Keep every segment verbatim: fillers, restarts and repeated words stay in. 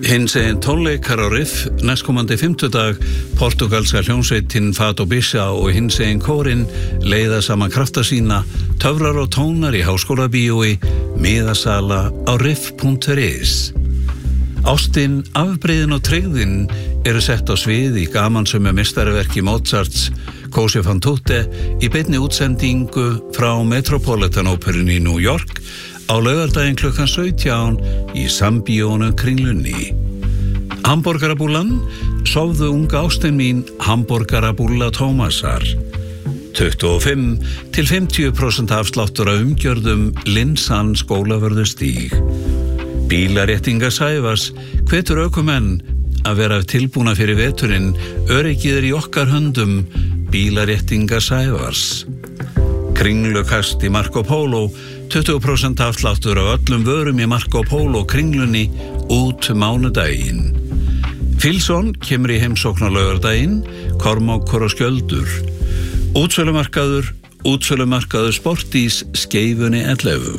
Hinsegin tónleikar á Riff næstkomandi fimmtudag, portugalska hljómsveitin Fado Bissa og hinsegin kórinn leiða saman krafta sína, töfrar og tónar í háskólabíói, miðasala á riff punktur is. Ástin, afbrigðin og tryggðin eru sett á svið í gamansömu meistaraverki Mozarts, Cose fan tutte, í beinni útsendingu frá Metropolitan Operunni í New York á laugardaginn klukkan sautján í Sambíónu Kringlunni. Hamborgarabúllan, sofðu unga ástin mín, hamborgarabúlla Tómasar. tuttugu og fimm til fimmtíu prósent afsláttur af umgjörðum Linsan Skólavörðustíg. Bílaréttinga Sævars hvetur ökumenn að vera tilbúna fyrir veturinn, öryggið er í okkar höndum, Bílaréttinga Sævars. Kringlukast í Marco Polo, tuttugu prósent afsláttur af öllum vörum í Marco Polo Kringlunni út mánudaginn. Filson kemur í heimsókn á laugardaginn, Kormákur og Skjöldur. Útsölumarkaður, útsölumarkaður Sportís, Skeifunni ellefu.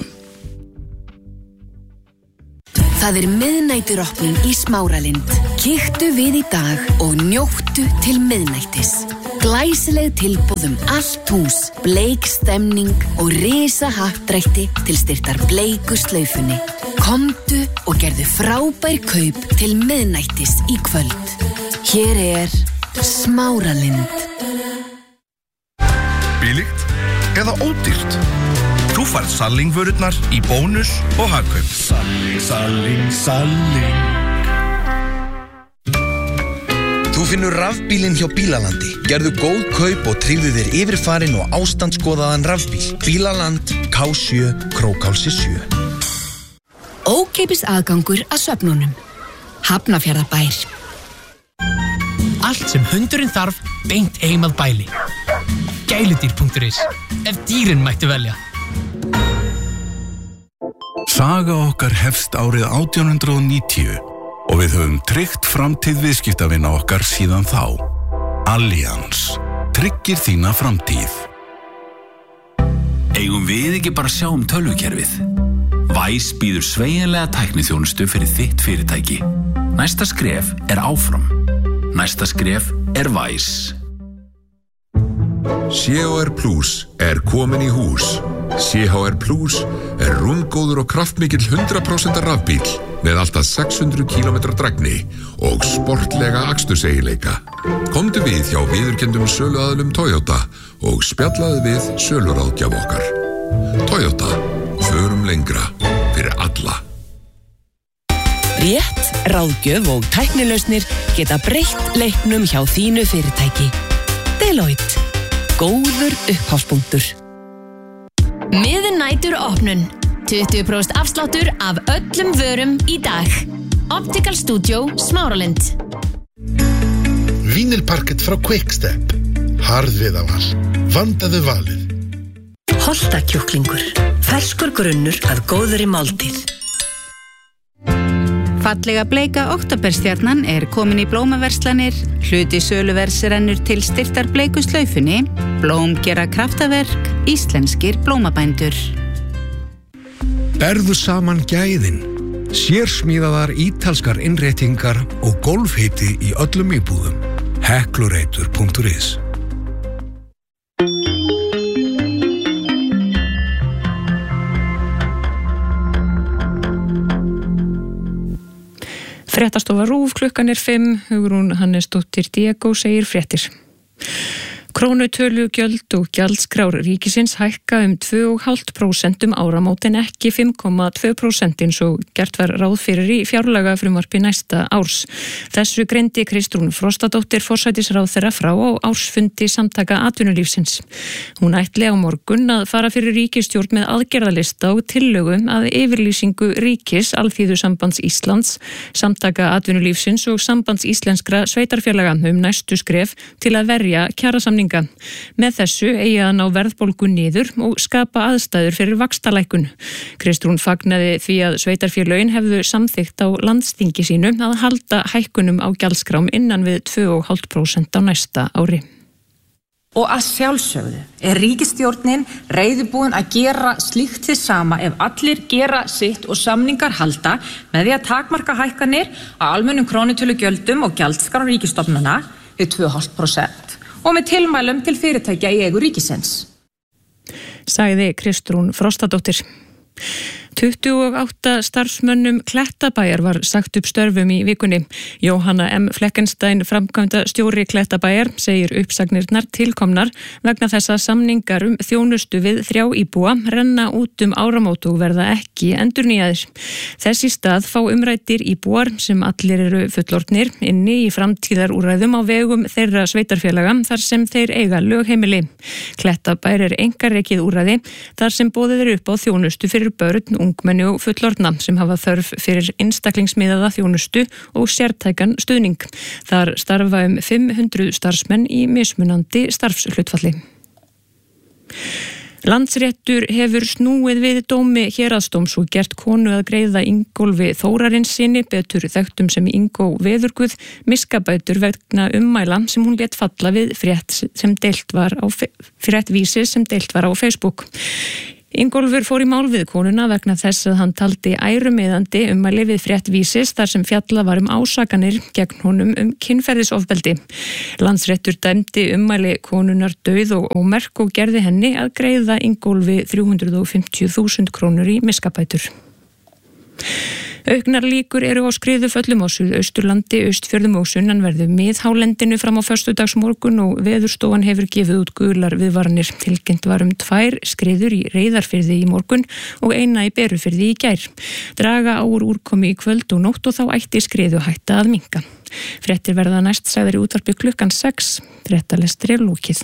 Það er miðnæturopnun í Smáralind. Kíktu við í dag og njóttu til miðnættis. Glæsileg tilboð um allt hús, bleik stemning og risa happdrætti til styrktar bleiku slaufunni. Komdu og gerðu frábær kaup til miðnættis í kvöld. Hér er Smáralind. Billigt eða ódýrt? Þú færð Salling-vörurnar í bónus og hagkaup. Salling, Salling, Salling. Þú finnur rafbílinn hjá Bílalandi. Gerðu góð kaup og tryggðu þér yfirfarinn og ástandskoðaðan rafbíl. Bílaland, K sjö, Krókálsi sjö. Ókeypis aðgangur að söfnunum. Hafnarfjarðarbær. Allt sem hundurinn þarf, beint heim að bæli. Gæludýr punktur is. Ef dýrin mætti velja. Saga okkar hefst árið átján hundrað og níutíu og við höfum tryggt framtíð viðskiptavina okkar síðan þá. Allianz tryggir þína framtíð. Eigum við ekki bara sjá um tölvukerfið? Væs býður sveigjanlega tækniþjónustu fyrir þitt fyrirtæki. Næsta skref er áfram. Næsta skref er Væs. C H R Plus er komin í hús. C H R Plus er rúmgóður og kraftmikill hundrað prósent rafbíl með alltaf sex hundruð kílómetra drægni og sportlega aksturseiginleika. Komdu við hjá viðurkenndum söluaðilum Toyota og spjallaðu við söluráðgjaf okkar. Toyota, förum lengra fyrir alla. Rétt, ráðgjöf og tæknilausnir geta breytt leiknum hjá þínu fyrirtæki. Deloitte. Góður upphafspunktur. Miðnætur opnun. tuttugu prósent afsláttur af öllum vörum í dag. Optical Studio Smáralind. Vínilparkett frá Quickstep. Harðviðaval. Vandaðu valið. Holtakjúklingur. Ferskur grunnur að góðri máltíð. Fallega bleika októberstjarnan er komin í blómaverslanir, hluti söluvers rennur til styrktar bleiku slaufunni, blóm gera kraftaverk, íslenskir blómabændur. Berðu saman gæðin, sérsmíðaðar ítalskar innréttingar og golfhiti í öllum íbúðum. Heklureitur punktur is. Fréttastofa RÚV, klukkan er fimm, Hugrún Hannesdóttir Diego segir fréttir. Krónutölugjöld og gjaldskrár ríkisins hækka um tvö og hálft prósent um áramót en ekki fimm komma tvö prósent eins og gert var ráð fyrir í fjárlagafrumvarpi næsta árs. Þessu greindi Kristrún Frostadóttir forsætisráðherra frá á ársfundi Samtaka atvinnulífsins. Hún ætli á morgun að fara fyrir ríkisstjórn með aðgerðalista og tillögum að yfirlýsingu ríkis Alþýðusambands Íslands, Samtaka atvinnulífsins og Sambands íslenskra sveitarfélaga um næstu skref til að verja kjarasamninga. Með þessu eigi að ná verðbólgu niður og skapa aðstæður fyrir vaxtalækkun. Kristrún fagnaði því að sveitarfélögin hefðu samþykkt á landsþingi sínu að halda hækkunum á gjaldskrám innan við tvö og hálft prósent á næsta ári. Og að sjálfsögðu er ríkisstjórnin reiðubúin að gera slíkt þið sama ef allir gera sitt og samningar halda með því að takmarka hækkanir á almennum krónutölugjöldum og gjaldskrár ríkisstofnana við tvö komma fimm prósent og með tilmælum til fyrirtækja í eigu ríkisins. Sagði Kristrún Frostadóttir. tuttugu og átta starfsmönnum Klettabæjar var sagt upp störfum í vikunni. Jóhanna M. Fleckenstein, framkvæmda stjóri Klettabæjar, segir uppsagnirnar tilkomnar vegna þess að samningar um þjónustu við þrjá íbúa renna út um áramót og verða ekki endurnýjaðir. Þess í stað fá umræddir íbúar sem allir eru fullorðnir inni í framtíðarúrræðum á vegum þeirra sveitarfélaga þar sem þeir eiga lögheimili. Klettabæjar er einkarekið úrræði þar sem boðið er upp á þjónustu fyrir börn, ungmenni og fullorðna sem hafa þörf fyrir einstaklingsmiðaða þjónustu og sértækan stuðning. Þar starfa um fimm hundruð starfsmenn í mismunandi starfshlutfalli. Landsréttur hefur snúið við dómi héraðsdóms og gert konu að greiða Ingólfi Þórarinssyni, betur þekktum sem Ingó Veðurguð, miskabætur vegna ummæla sem hún lét falla við frétt sem deilt var á frétt vísi sem deilt var á Facebook. Ingólfur fór í mál við konuna vegna þess að hann taldi ærumiðandi ummæli við frétt vísis þar sem fjalla var um ásakanir gegn honum um kynferðisofbeldi. Landsréttur dæmdi ummæli konunar dauð og ómerk og gerði henni að greiða Ingólfi þrjú hundruð og fimmtíu þúsund krónur í miskabætur. Auknar líkur eru á skriðuföllum á Suðausturlandi, Austfjörðum og sunnanverðu miðhálendinu fram á föstudagsmorgun og Veðurstofan hefur gefið út gular viðvaranir. Tilkynnt var um tvær skriður í Reyðarfirði í morgun og eina í Berufirði í gær. Draga á úr úrkomi í kvöld og nótt og þá ætti skriðu hætta að minnka. Fréttir verða næst sagðar í útvarpi klukkan sex. Fréttalestri er lokið.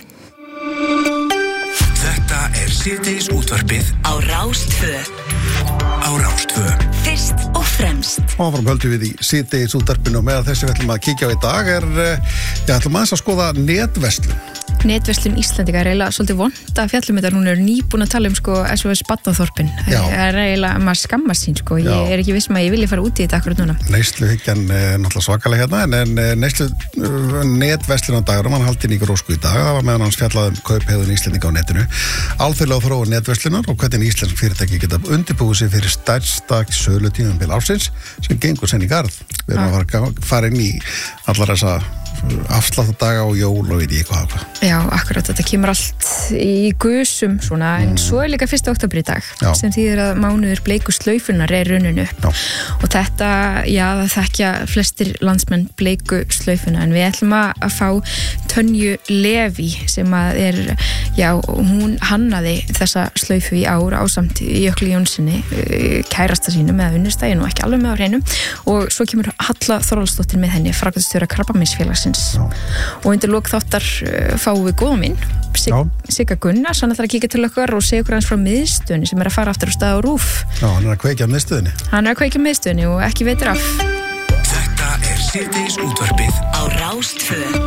Þetta er síðdegis útvarpið á Rás tvö. Á Rás tvö. Fyrst og fremst. Og áfram höldum við í síðdegis útvarpinu og meðal þessi við ætlum að kíkja á í dag er, já, ætlum aðeins að skoða netverslun. Netverslun Íslandika er eiginlega svolítið vond að fjallum þetta, hún er nýbúin að tala um sko S O S Barnaþorpin. Það er eiginlega, maður skammast sín sko, ég Já. er ekki viss með að ég vilja fara út í þetta akkurat núna. Neysluhyggjan er náttúrulega svakalega hérna, en, en neyslu netverslun á dagurum, hann haldið nýgur ósku í dag, það var meðan hans fjallað um kauphegðun Íslandika á netinu, alþjóðlega þróun netverslunar og hvernig íslensk fyrirtæki geta undirbúið sig fyrir stærsta sölutímabil ársins sem gengur senn í garð. Við erum að fara, fara inn í allar þessa afsláttadaga og jól og veit ég hvað hvað. Já, akkurat, þetta kemur allt í gusum svona, en mm. svo er líka fyrsta október í dag já. Sem þýðir að mánuður bleiku slaufunnar er runnin upp já. Og þetta, já, það þekkja flestir landsmenn bleiku slaufuna en við ætlum að fá Tönju Levi sem að er, já, hún hannaði þessa slaufu í ár ásamt Jökli Jónssoni, kærasta sínu með unnustægin og ekki alveg með á hreinu og svo kemur Halla Þorvaldsdóttir með henni, framkvæmdastjóra Krabbameinsfélagsins og undir lok þáttar uh, fáum við góða minn Sig, Sigga Gunnars, hann ætlar að kíkja til okkar og segja okkur hans frá miðstöðinni sem er að fara aftur á stað á RÚV. Já, hann er að kveikja miðstöðinni. Hann er að kveikja miðstöðinni og ekki veitir af. Þetta er síðdegis útvarpið á Rás tvö.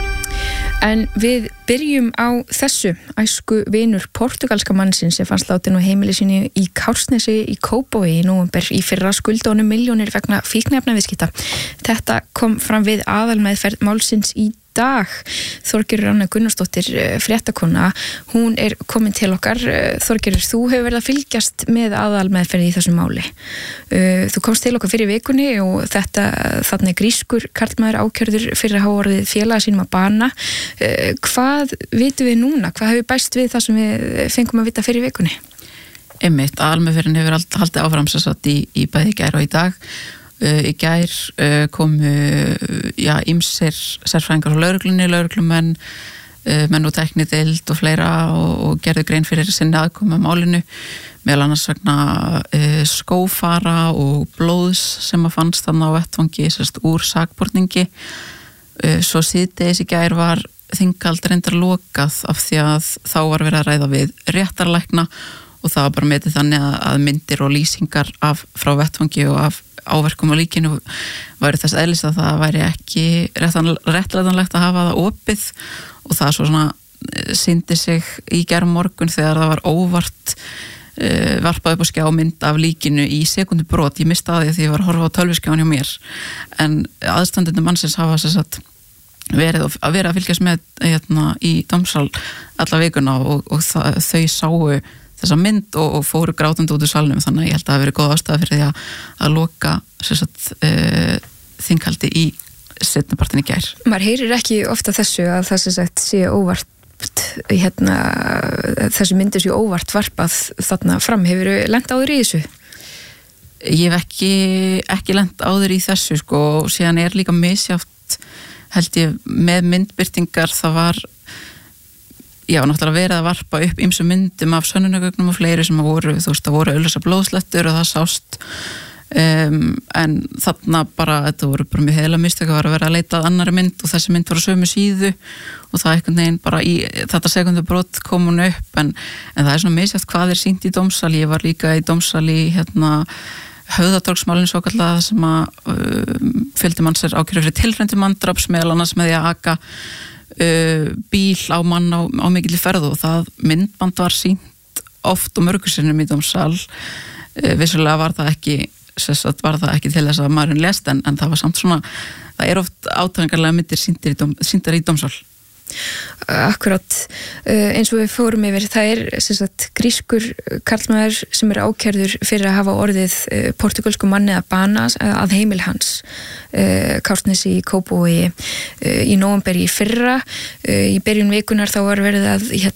En við byrjum á þessu. Æsku vinur portugalska mannsins sem fannst látin á heimili sínu í Kársnesi í Kópavogi í nóvember í fyrra skulda honum milljónir vegna fíkniefnaviðskipta. Þetta kom fram við aðalmeðferð málsins í dag. Þorgerður Anna Gunnarsdóttir, fréttakona, hún er komin til okkar. Þorgerður, þú hefur verið að fylgjast með aðalmeðferði í þessu máli. Þú komst til okkar fyrir vikunni og þetta, þarna er grískur karlmaður ákjörður fyrir að hafa orðið félaga sínum að bana. Hvað vitum við núna? Hvað hefur bæst við það sem við fengum að vita fyrir vikunni? Einmitt, aðalmeðferðin hefur haldið áfram sem sagt í, í bæði gær og í dag. Uh, í gær uh, komu já, ýmsir sérfræðingar á lögreglunni, lögreglumenn, uh, menn og teknideild og fleira og, og gerðu grein fyrir sinni aðkomu að málinu, meðal annars vegna uh, skófara og blóðs sem að fannst þarna á vettvangi sérst úr sakborningi. Uh, svo síðdegis í gær var þinghald reyndar lokað af því að þá var verið að ræða við réttarlækna og það var bara metið þannig að myndir og lýsingar af, frá vettvangi og af áverkum og líkinu væri þess eðlis að það væri ekki réttlætanlegt að hafa það opið og það svo svona sýndi sig í gerð morgun þegar það var óvart uh, varpað upp á skjámynd af líkinu í sekundubrot. Ég misti að því að ég var að horfa á tölvuskjáin hjá mér en aðstandandi mannsins hafa þess að verið að vera að fylgjast með hérna í dómsal alla vikuna og, og það, þau sáu þessa mynd og, og fóru grátandi út úr salnum, þannig að ég held að það hafi verið góð ástæða fyrir því að, að loka sagt, uh, þinghaldi í seinnapartin í gær. Maður heyrir ekki ofta þessu að það sem sagt sé óvart hérna, þessu myndir sé óvart varpað þarna fram. Hefur þú lent áður í þessu? Ég hef ekki, ekki lent áður í þessu sko, og síðan er líka misjátt held ég með myndbyrtingar, það var já, náttúrulega verið að varpa upp ýmsum myndum af sönnunargögnum og fleiri sem voru, þú veist, það voru augljósar blóðslettur og það sást um, en þarna bara, þetta voru bara mjög heiðlega mistök að vera að leita að annari mynd og þessi mynd var á sömu síðu og það einhvern veginn bara í þetta sekundubrót kom hún upp, en, en það er svona misjátt hvað er sýnt í dómsal. Ég var líka í dómsal í hérna höfðatorgsmálinn svo kallað sem að uh, fjöldi manns er ákærður fyrir tilrændu manndraps meðal annars með því að aka uh, bíl á mann á, á mikilli ferð og það myndband var sýnt oft og mörgur sinnum í dómsal. Uh, vissulega var það ekki sérstætt var það ekki til þess að maðurinn lest en, en það var samt svona, það er oft átakanlega myndir sýndar í, dóm, sýndar í dómsal. Akkurat, eins og við fórum yfir, það er sem sagt grískur karlmaður sem er ákærður fyrir að hafa orðið portugalsku manni að bana að heimil hans Kársnesi í Kópavogi í nóvember í fyrra. Í byrjun vikunar þá var verið að